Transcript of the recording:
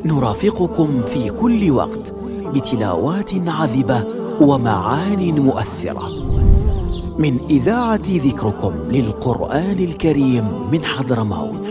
نرافقكم في كل وقت بتلاوات عذبة ومعان مؤثرة من إذاعة ذكركم للقرآن الكريم من حضرموت.